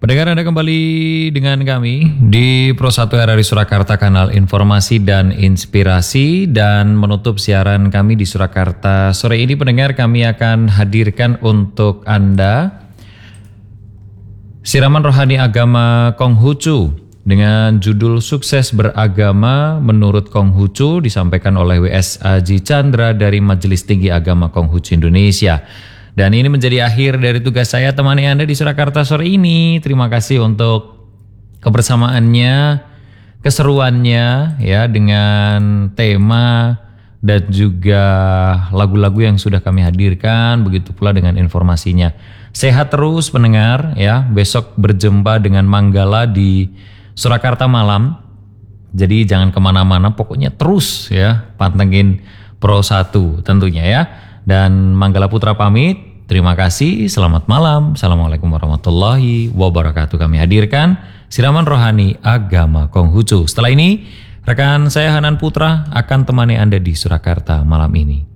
Pendengar, Anda kembali dengan kami di Pro 1 RRI Surakarta, kanal informasi dan inspirasi, dan menutup siaran kami di Surakarta sore ini. Pendengar, kami akan hadirkan untuk Anda siraman rohani agama Konghucu dengan judul Sukses Beragama Menurut Konghucu, disampaikan oleh W.S. Aji Chandra dari Majelis Tinggi Agama Konghucu Indonesia. Dan ini menjadi akhir dari tugas saya temani Anda di Surakarta sore ini. Terima kasih untuk kebersamaannya, keseruannya ya, dengan tema dan juga lagu-lagu yang sudah kami hadirkan, begitu pula dengan informasinya. Sehat terus pendengar ya. Besok berjumpa dengan Manggala di Surakarta malam. Jadi jangan kemana-mana, pokoknya terus ya pantengin Pro 1 tentunya ya. Dan Manggala Putra pamit, terima kasih, selamat malam, assalamualaikum warahmatullahi wabarakatuh. Kami hadirkan siraman rohani agama Konghucu. Setelah ini rekan saya Hanan Putra akan temani Anda di Surakarta malam ini.